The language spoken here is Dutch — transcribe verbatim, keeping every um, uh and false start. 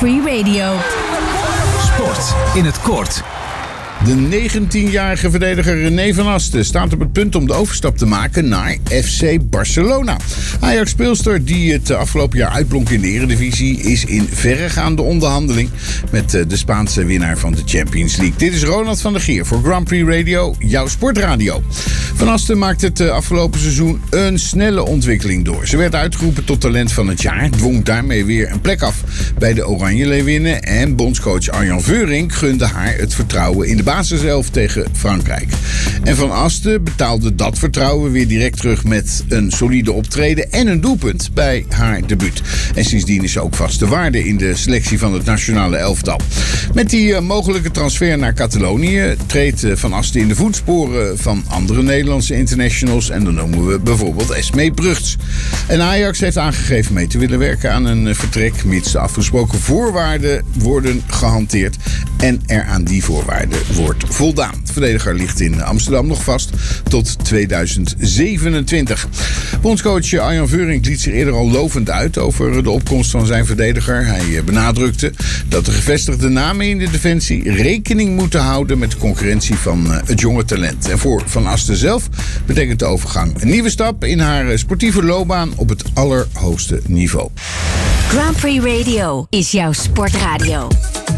Free Radio. Sport in het kort. De negentienjarige verdediger René van Asten staat op het punt om de overstap te maken naar F C Barcelona. Ajax-speelster die het afgelopen jaar uitblonk in de Eredivisie is in verregaande onderhandeling met de Spaanse winnaar van de Champions League. Dit is Ronald van der Geer voor Grand Prix Radio, jouw sportradio. Van Asten maakt het afgelopen seizoen een snelle ontwikkeling door. Ze werd uitgeroepen tot talent van het jaar, dwong daarmee weer een plek af bij de Oranje Leeuwinnen en bondscoach Arjan Veurink gunde haar het vertrouwen in de basiself tegen Frankrijk. En Van Asten betaalde dat vertrouwen weer direct terug met een solide optreden en een doelpunt bij haar debuut. En sindsdien is ze ook vaste waarde in de selectie van het nationale elftal. Met die uh, mogelijke transfer naar Catalonië treedt uh, Van Asten in de voetsporen van andere Nederlandse internationals. En dan noemen we bijvoorbeeld Esmee Brugts. En Ajax heeft aangegeven mee te willen werken aan een uh, vertrek, mits de afgesproken voorwaarden worden gehanteerd en er aan die voorwaarden wordt voldaan. De verdediger ligt in Amsterdam nog vast tot tweeduizend zevenentwintig. Bondscoach Arjan Veurink liet zich eerder al lovend uit over de opkomst van zijn verdediger. Hij benadrukte dat de gevestigde namen in de defensie rekening moeten houden met de concurrentie van het jonge talent. En voor Van Asten zelf betekent de overgang een nieuwe stap in haar sportieve loopbaan op het allerhoogste niveau. Grand Prix Radio is jouw sportradio.